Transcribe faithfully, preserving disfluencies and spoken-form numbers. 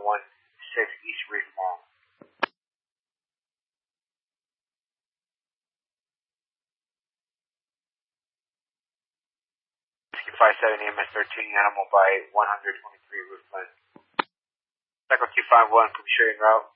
one six East Reef Mall. five seven E M S thirteen, animal by one hundred twenty-three roof line. Cycle two five one, from sharing route.